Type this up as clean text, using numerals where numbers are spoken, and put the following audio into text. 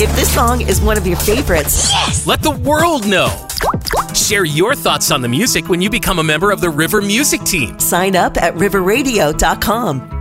If this song is one of your favorites, let the world know. Share your thoughts on the music when you become a member of the River Music Team. Sign up at riverradio.com.